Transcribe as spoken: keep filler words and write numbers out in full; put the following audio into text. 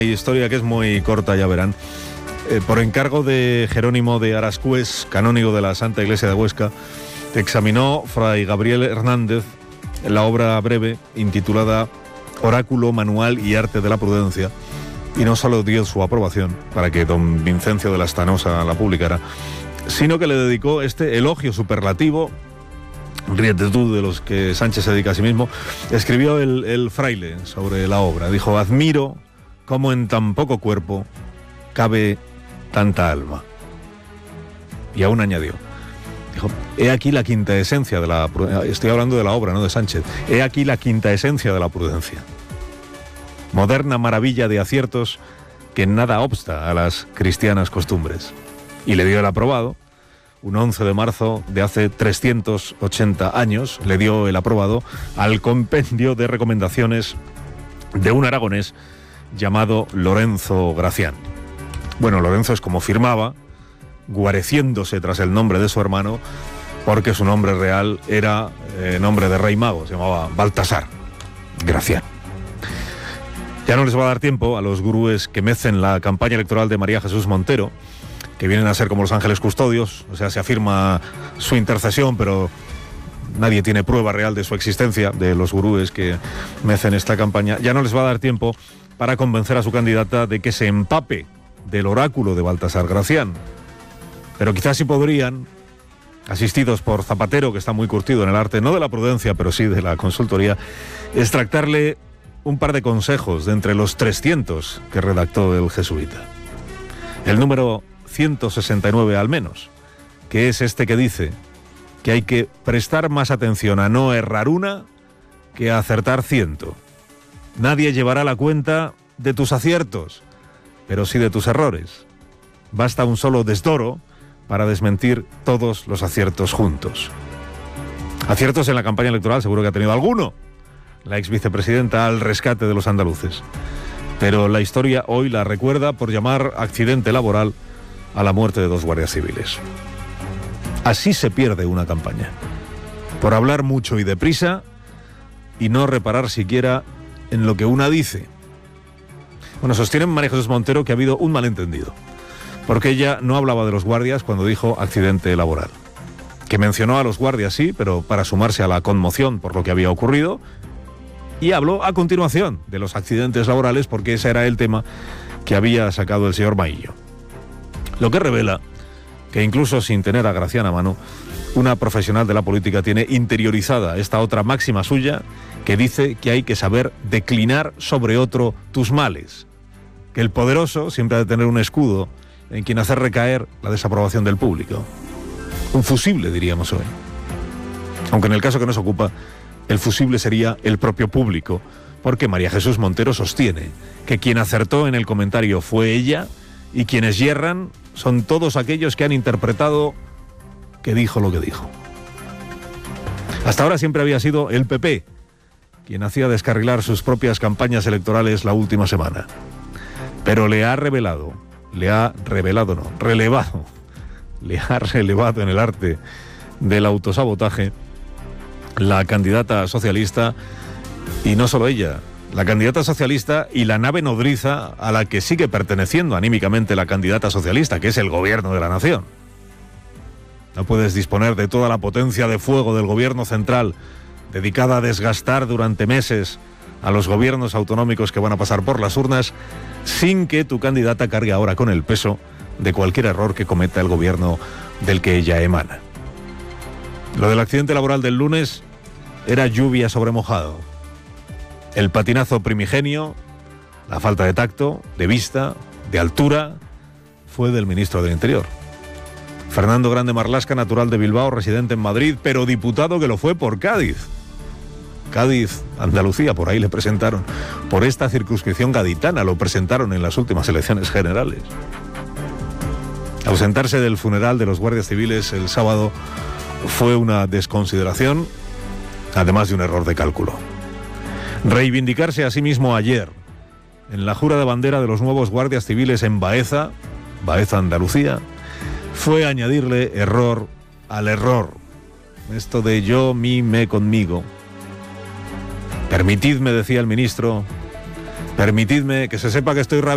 Historia que es muy corta, ya verán. Eh, por encargo de Jerónimo de Arascués, canónigo de la Santa Iglesia de Huesca, examinó Fray Gabriel Hernández la obra breve intitulada Oráculo, Manual y Arte de la Prudencia, y no solo dio su aprobación para que don Vincencio de Lastanosa la publicara, sino que le dedicó este elogio superlativo. Ríete tú de los que Sánchez se dedica a sí mismo. Escribió el, el fraile sobre la obra. Dijo: admiro cómo en tan poco cuerpo cabe tanta alma. Y aún añadió, dijo: he aquí la quinta esencia de la prudencia. Estoy hablando de la obra, no de Sánchez. He aquí la quinta esencia de la prudencia. Moderna maravilla de aciertos que en nada obsta a las cristianas costumbres. Y le dio el aprobado. Un once de marzo de hace trescientos ochenta años le dio el aprobado al compendio de recomendaciones de un aragonés llamado Lorenzo Gracián. Bueno, Lorenzo es como firmaba, guareciéndose tras el nombre de su hermano, porque su nombre real era eh, nombre de rey mago, se llamaba Baltasar Gracián. Ya no les va a dar tiempo a los gurúes que mecen la campaña electoral de María Jesús Montero, que vienen a ser como los ángeles custodios, o sea, se afirma su intercesión, pero nadie tiene prueba real de su existencia, de los gurúes que mecen esta campaña. Ya no les va a dar tiempo para convencer a su candidata de que se empape del oráculo de Baltasar Gracián. Pero quizás sí podrían, asistidos por Zapatero, que está muy curtido en el arte, no de la prudencia, pero sí de la consultoría, extractarle un par de consejos de entre los trescientos que redactó el jesuita. El número ciento sesenta y nueve al menos, que es este que dice que hay que prestar más atención a no errar una que a acertar ciento. Nadie llevará la cuenta de tus aciertos, pero sí de tus errores. Basta un solo desdoro para desmentir todos los aciertos juntos. Aciertos en la campaña electoral seguro que ha tenido alguno la ex vicepresidenta al rescate de los andaluces, pero la historia hoy la recuerda por llamar accidente laboral a la muerte de dos guardias civiles. Así se pierde una campaña, por hablar mucho y deprisa y no reparar siquiera en lo que una dice. Bueno, sostiene María Jesús Montero que ha habido un malentendido, porque ella no hablaba de los guardias cuando dijo accidente laboral, que mencionó a los guardias sí, pero para sumarse a la conmoción por lo que había ocurrido, y habló a continuación de los accidentes laborales porque ese era el tema que había sacado el señor Maillo. Lo que revela que incluso sin tener a Gracián a mano, una profesional de la política tiene interiorizada esta otra máxima suya que dice que hay que saber declinar sobre otro tus males, que el poderoso siempre ha de tener un escudo en quien hacer recaer la desaprobación del público. Un fusible, diríamos hoy. Aunque en el caso que nos ocupa, el fusible sería el propio público, porque María Jesús Montero sostiene que quien acertó en el comentario fue ella y quienes yerran son todos aquellos que han interpretado que dijo lo que dijo. Hasta ahora siempre había sido el P P quien hacía descarrilar sus propias campañas electorales la última semana. Pero le ha revelado, le ha revelado no, relevado, le ha relevado en el arte del autosabotaje la candidata socialista, y no solo ella, la candidata socialista y la nave nodriza a la que sigue perteneciendo anímicamente la candidata socialista, que es el gobierno de la nación. No puedes disponer de toda la potencia de fuego del gobierno central, dedicada a desgastar durante meses a los gobiernos autonómicos que van a pasar por las urnas, sin que tu candidata cargue ahora con el peso de cualquier error que cometa el gobierno del que ella emana. Lo del accidente laboral del lunes era lluvia sobre mojado. El patinazo primigenio, la falta de tacto, de vista, de altura, fue del ministro del Interior. Fernando Grande Marlasca, natural de Bilbao, residente en Madrid, pero diputado que lo fue por Cádiz. Cádiz, Andalucía, por ahí le presentaron. Por esta circunscripción gaditana lo presentaron en las últimas elecciones generales. Ausentarse del funeral de los guardias civiles el sábado fue una desconsideración, además de un error de cálculo. Reivindicarse a sí mismo ayer, en la jura de bandera de los nuevos guardias civiles en Baeza, Baeza, Andalucía, fue añadirle error al error. Esto de yo, mí, me, conmigo. Permitidme, decía el ministro, permitidme que se sepa que estoy rabioso.